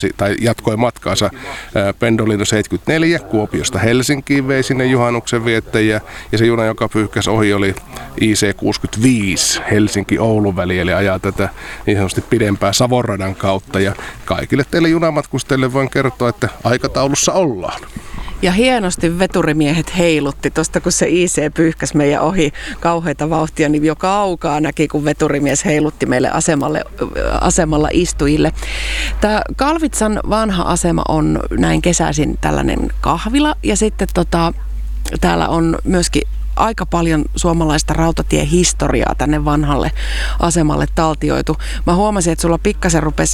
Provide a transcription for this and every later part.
tai jatkoi matkaansa Pendolino 74 Kuopiosta Helsinkiin, vei sinne juhannuksen viettäjiä, ja se juna, joka pyyhkäsi ohi, oli IC65 Helsinki-Oulu väli, eli ajaa tätä niin sanotusti pidempää Savonradan kautta, ja kaikille teille junamatkustajille voin kertoa, että aikataulussa ollaan. Ja hienosti veturimiehet heilutti tuosta, kun se IC pyyhkäsi meidän ohi kauheita vauhtia, niin jo kaukaa näki, kun veturimies heilutti meille asemalla istujille. Tämä Kalvitsan vanha asema on näin kesäisin tällainen kahvila, ja sitten täällä on myöskin aika paljon suomalaista rautatiehistoriaa tänne vanhalle asemalle taltioitu. Mä huomasin, että sulla pikkasen rupesi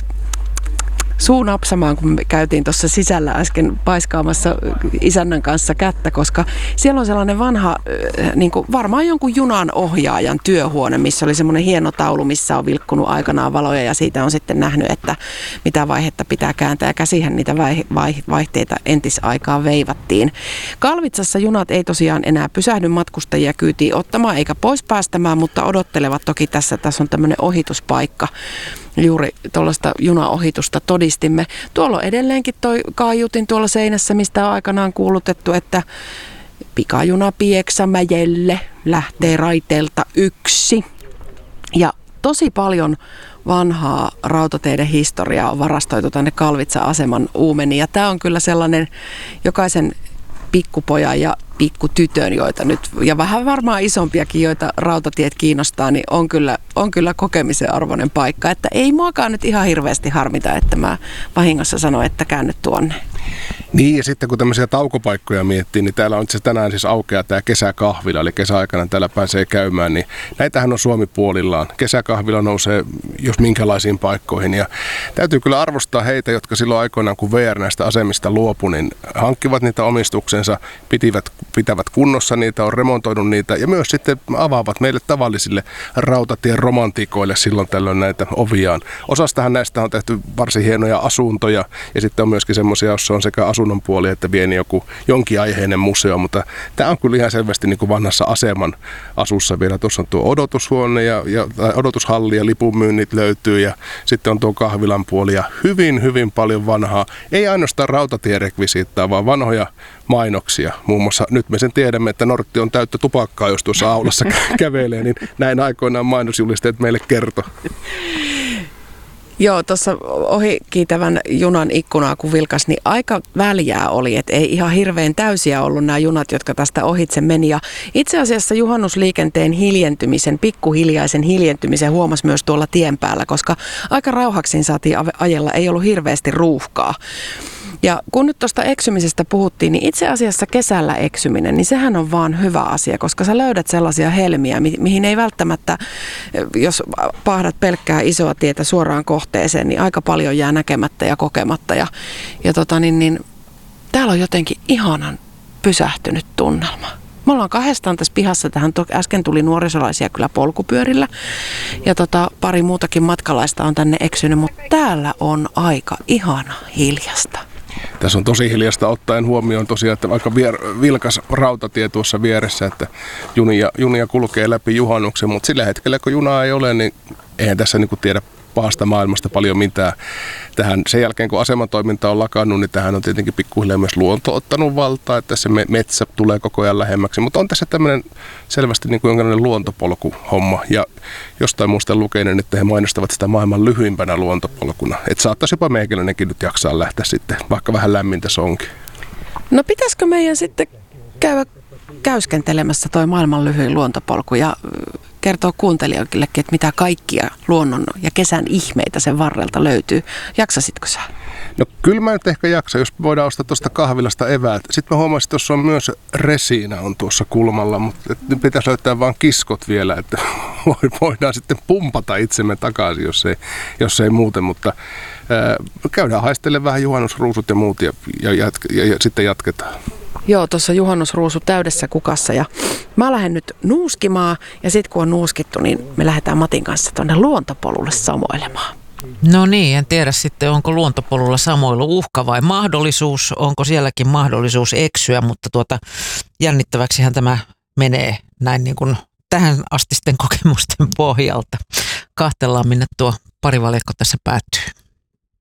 suu napsamaan, kun me käytiin tuossa sisällä äsken paiskaamassa isännän kanssa kättä, koska siellä on sellainen vanha, niin kuin varmaan jonkun junan ohjaajan työhuone, missä oli semmoinen hieno taulu, missä on vilkkunut aikanaan valoja, ja siitä on sitten nähnyt, että mitä vaihetta pitää kääntää, ja käsihän niitä vaihteita entisaikaan veivattiin. Kalvitsassa junat ei tosiaan enää pysähdy matkustajia kyytiin ottamaan eikä pois päästämään, mutta odottelevat toki tässä on tämmöinen ohituspaikka. Juuri tuollaista junaohitusta todistimme. Tuolla on edelleenkin toi kaiutin tuolla seinässä, mistä on aikanaan kuulutettu, että pikajuna Pieksämäelle lähtee raiteelta 1. Ja tosi paljon vanhaa rautateiden historiaa on varastoitu tänne Kalvitsa-aseman uumeniin. Ja tämä on kyllä sellainen jokaisen pikkupojan ja pikkutytön, joita nyt, ja vähän varmaan isompiakin, joita rautatiet kiinnostaa, niin on kyllä kokemisen arvoinen paikka. Että ei muakaan nyt ihan hirveästi harmita, että mä vahingossa sanoin, että käänny tuonne. Niin, ja sitten kun tämmöisiä taukopaikkoja miettii, niin täällä on itse tänään siis aukeaa tämä kesäkahvila, eli kesäaikana täällä pääsee käymään, niin näitähän on Suomi puolillaan. Kesäkahvila nousee jos minkälaisiin paikkoihin, ja täytyy kyllä arvostaa heitä, jotka silloin aikoinaan, kun VR näistä asemista luopui, niin hankkivat niitä omistuksensa, pitävät kunnossa niitä, on remontoinut niitä, ja myös sitten avaavat meille tavallisille rautatien romantiikoille silloin tällöin näitä oviaan. Osastahan näistä on tehty varsin hienoja asuntoja, ja sitten on myöskin semmoisia, joissa on sekä asunnon puoli että pieni jonkin aiheinen museo, mutta tämä on kyllä ihan selvästi niin kuin vanhassa aseman asussa vielä. Tuossa on tuo odotushuone ja odotushalli ja lipunmyynnit löytyy, ja sitten on tuo kahvilan puoli ja hyvin, hyvin paljon vanhaa, ei ainoastaan rautatierekvisiittaa, vaan vanhoja mainoksia. Muun muassa nyt me sen tiedämme, että Nortti on täyttä tupakkaa, jos tuossa aulassa kävelee, niin näin aikoinaan mainosjulisteet meille kertoi. Joo, tuossa ohikiitävän junan ikkunaa kun vilkas, niin aika väljää oli, että ei ihan hirveän täysiä ollut nämä junat, jotka tästä ohitse meni. Ja itse asiassa juhannusliikenteen pikkuhiljaisen hiljentymisen huomasi myös tuolla tien päällä, koska aika rauhaksin saatiin ajella, ei ollut hirveästi ruuhkaa. Ja kun nyt tuosta eksymisestä puhuttiin, niin itse asiassa kesällä eksyminen, niin sehän on vaan hyvä asia, koska sä löydät sellaisia helmiä, mihin ei välttämättä, jos pahdat pelkkää isoa tietä suoraan kohteeseen, niin aika paljon jää näkemättä ja kokematta. Ja täällä on jotenkin ihanan pysähtynyt tunnelma. Me ollaan kahdestaan tässä pihassa, äsken tuli nuorisolaisia kyllä polkupyörillä ja pari muutakin matkalaista on tänne eksynyt, mutta täällä on aika ihana hiljasta. Tässä on tosi hiljasta ottaen huomioon tosiaan, että aika vilkas rautatie tuossa vieressä, että junia kulkee läpi juhannuksen, mutta sillä hetkellä kun junaa ei ole, niin eihän tässä niin kuin tiedä pahasta maailmasta paljon mitään. Tähän, sen jälkeen kun asematoiminta on lakannut, niin tähän on tietenkin pikkuhiljaa myös luonto ottanut valtaa, että se metsä tulee koko ajan lähemmäksi, mutta on tässä tämmöinen selvästi niin kuin jonkinlainen luontopolkuhomma, ja jostain muusta lukeinen, että he mainostavat sitä maailman lyhyimpänä luontopolkuna, että saattaisi jopa meikäläinenkin nyt jaksaa lähteä sitten, vaikka vähän lämmintä se onkin. No pitäisikö meidän sitten käydä käyskentelemässä toi maailman lyhyin luontopolku ja kertoo kuuntelijoillekin, että mitä kaikkia luonnon ja kesän ihmeitä sen varrelta löytyy. Jaksasitko sä? No kyllä mä nyt ehkä jaksa, jos voidaan ostaa tuosta kahvilasta eväät. Sitten mä huomasin, että tuossa on myös resiina on tuossa kulmalla, mutta nyt pitäisi löytää vaan kiskot vielä, että voidaan sitten pumpata itsemme takaisin, jos ei muuten, mutta käydään haistelemaan vähän juhannusruusut ja muut ja sitten jatketaan. Joo, tuossa juhannusruusu täydessä kukassa ja mä lähden nyt nuuskimaan ja sitten kun on nuuskittu, niin me lähdetään Matin kanssa tuonne luontopolulle samoilemaan. No niin, en tiedä sitten onko luontopolulla samoilu uhka vai mahdollisuus, onko sielläkin mahdollisuus eksyä, mutta jännittäväksihän tämä menee näin niin kuin tähän astisten kokemusten pohjalta. Kahtellaan minne tuo parivaljakko tässä päättyy.